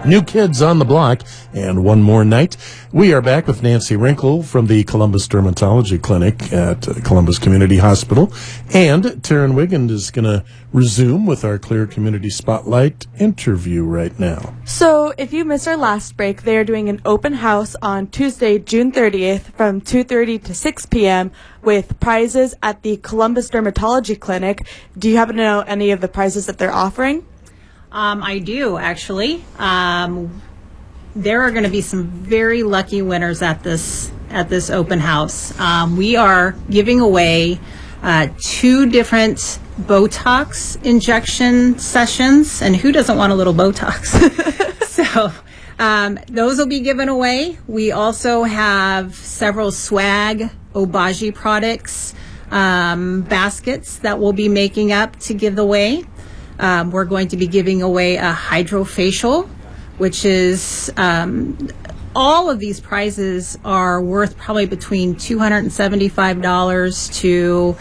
New Kids on the Block, and One More Night. We are back with Nancy Wrinkle from the Columbus Dermatology Clinic at Columbus Community Hospital. And Taryn Wiggand is going to resume with our Clear Community Spotlight interview right now. So, if you missed our last break, they are doing an open house on Tuesday, June 30th from 2:30 to 6 p.m. with prizes at the Columbus Dermatology Clinic. Do you happen to know any of the prizes that they're offering? I do, actually. There are going to be some very lucky winners at this open house. We are giving away 2 different Botox injection sessions, and who doesn't want a little Botox? So those will be given away. We also have several swag Obagi products baskets that we'll be making up to give away. We're going to be giving away a hydrofacial, which is all of these prizes are worth probably between $275 to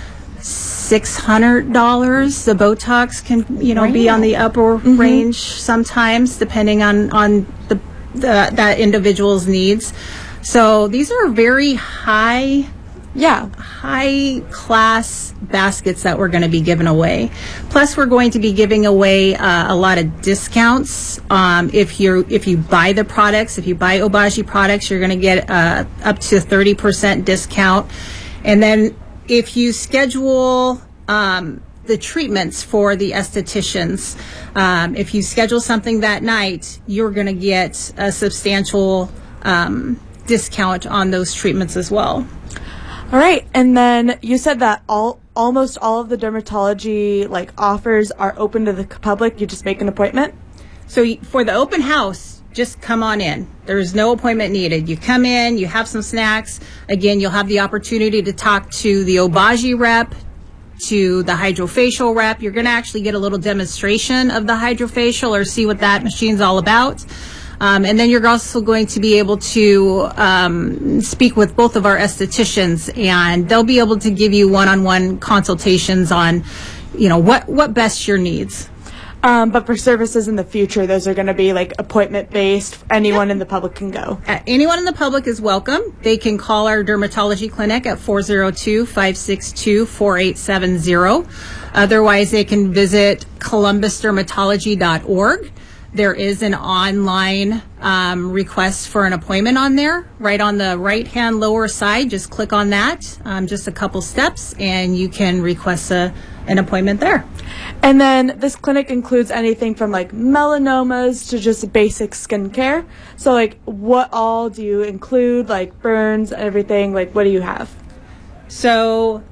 $600. The Botox can, be on the upper range sometimes, depending on that individual's needs. So these are very high class baskets that we're going to be giving away. Plus, we're going to be giving away a lot of discounts. If you buy the products, if you buy Obagi products, you're going to get up to 30% discount. And then if you schedule the treatments for the estheticians, if you schedule something that night, you're going to get a substantial discount on those treatments as well. All right, and then you said that almost all of the dermatology offers are open to the public. You just make an appointment. So for the open house, just come on in. There's no appointment needed. You come in, you have some snacks. Again, you'll have the opportunity to talk to the Obagi rep, to the hydrofacial rep. You're going to actually get a little demonstration of the hydrofacial or see what that machine's all about. And then you're also going to be able to speak with both of our estheticians, and they'll be able to give you one-on-one consultations on, what best your needs. But for services in the future, those are going to be appointment-based. Anyone in the public can go. Anyone in the public is welcome. They can call our dermatology clinic at 402-562-4870. Otherwise, they can visit columbusdermatology.org. There is an online request for an appointment on there, right on the right-hand lower side. Just click on that, just a couple steps, and you can request an appointment there. And then this clinic includes anything from melanomas to just basic skincare. So what all do you include? Burns, everything. What do you have? So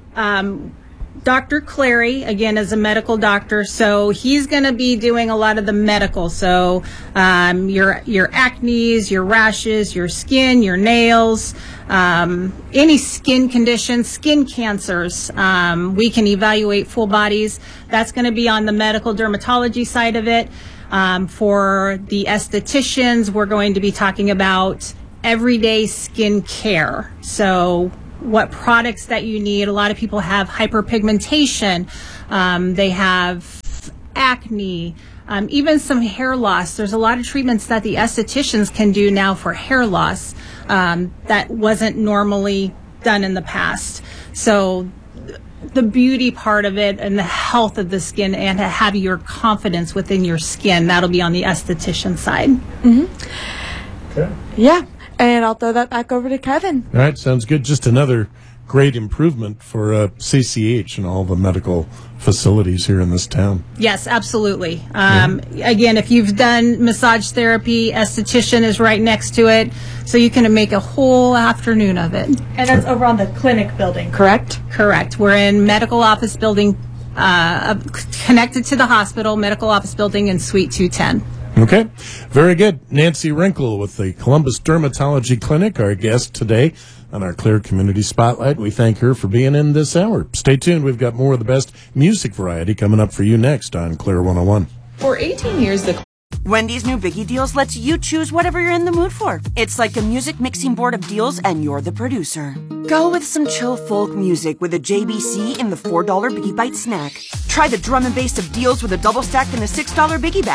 Dr. Clary, again, is a medical doctor, so he's going to be doing a lot of the medical. So your acne, your rashes, your skin, your nails, any skin conditions, skin cancers. We can evaluate full bodies. That's going to be on the medical dermatology side of it. For the estheticians, we're going to be talking about everyday skin care. So what products that you need. A lot of people have hyperpigmentation. They have acne, even some hair loss. There's a lot of treatments that the estheticians can do now for hair loss that wasn't normally done in the past. So the beauty part of it and the health of the skin and to have your confidence within your skin, that'll be on the esthetician side. Mm-hmm. Okay. Yeah. And I'll throw that back over to Kevin. All right, sounds good. Just another great improvement for CCH and all the medical facilities here in this town. Yes, absolutely. Again, if you've done massage therapy, esthetician is right next to it, so you can make a whole afternoon of it. And that's over on the clinic building, correct? Correct. We're in medical office building, connected to the hospital, medical office building in Suite 210. Okay, very good. Nancy Wrinkle with the Columbus Dermatology Clinic, our guest today on our Clear Community Spotlight. We thank her for being in this hour. Stay tuned. We've got more of the best music variety coming up for you next on Clear 101. For 18 years, the Wendy's new Biggie Deals lets you choose whatever you're in the mood for. It's like a music mixing board of deals, and you're the producer. Go with some chill folk music with a JBC in the $4 Biggie Bite snack. Try the drum and bass of deals with a double stack and a $6 Biggie bag.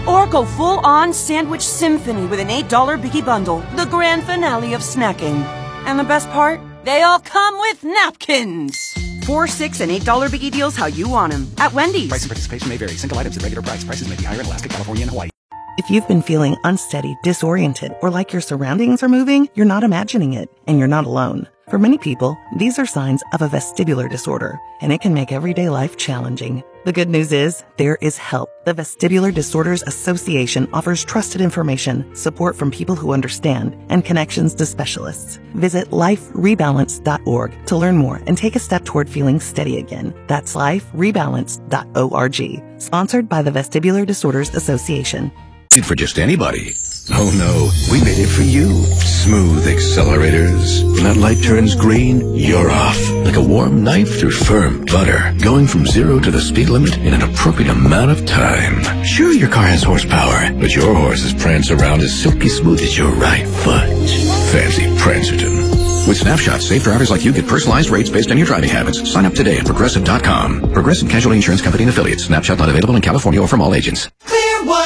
Or go full-on sandwich symphony with an $8 Biggie Bundle, the grand finale of snacking. And the best part? They all come with napkins. 4, 6, and $8 Biggie deals how you want them at Wendy's. Price and participation may vary. Single items at regular price. Prices may be higher in Alaska, California, and Hawaii. If you've been feeling unsteady, disoriented, or like your surroundings are moving, you're not imagining it, and you're not alone. For many people, these are signs of a vestibular disorder, and it can make everyday life challenging. The good news is, there is help. The Vestibular Disorders Association offers trusted information, support from people who understand, and connections to specialists. Visit liferebalance.org to learn more and take a step toward feeling steady again. That's liferebalance.org. Sponsored by the Vestibular Disorders Association. For just anybody. Oh no, we made it for you. Smooth accelerators. When that light turns green, you're off. Like a warm knife through firm butter. Going from 0 to the speed limit in an appropriate amount of time. Sure, your car has horsepower, but your horses prance around as silky smooth as your right foot. Fancy Prancerton. With Snapshot, safe drivers like you get personalized rates based on your driving habits. Sign up today at Progressive.com. Progressive Casualty Insurance Company and Affiliates. Snapshot not available in California or from all agents.